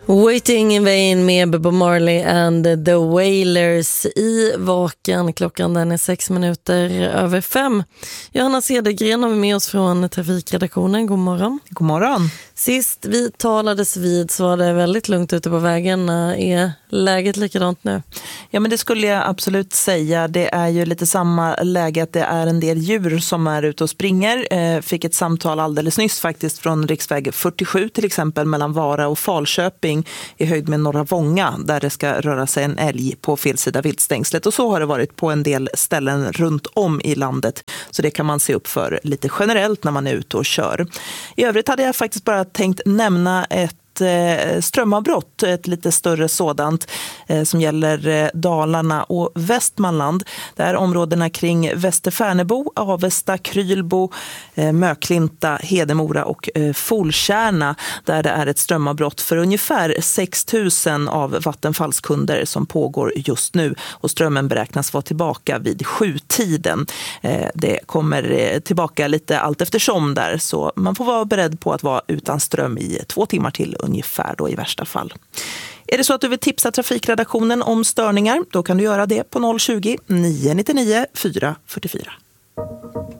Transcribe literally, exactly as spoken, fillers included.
Waiting in vain med Bob Marley and the Wailers i Vaken. Klockan den är sex minuter över fem. Johanna Cedergren har vi med oss från trafikredaktionen. God morgon. God morgon. Sist vi talades vid så var det väldigt lugnt ute på vägen. Är läget likadant nu? Ja, men det skulle jag absolut säga. Det är ju lite samma läge att det är en del djur som är ute och springer. Eh, fick ett samtal alldeles nyss faktiskt från riksväg fyrtiosju till exempel mellan Vara och Falköping i höjd med Norra Vånga där det ska röra sig en älg på fel sida viltstängslet. Och så har det varit på en del ställen runt om i landet. Så det kan man se upp för lite generellt när man är ute och kör. I övrigt hade jag faktiskt bara tänkt nämna ett strömavbrott, ett lite större sådant som gäller Dalarna och Västmanland. Det är områdena kring Västerfärnebo, Avesta, Krylbo, Möklinta, Hedemora och Folkärna där det är ett strömavbrott för ungefär sex tusen av Vattenfalls kunder som pågår just nu och strömmen beräknas vara tillbaka vid sjutiden. Det kommer tillbaka lite allt eftersom där så man får vara beredd på att vara utan ström i två timmar till ungefär då i värsta fall. Är det så att du vill tipsa trafikredaktionen om störningar, då kan du göra det på noll tjugo, nio nio nio, fyra fyra fyra.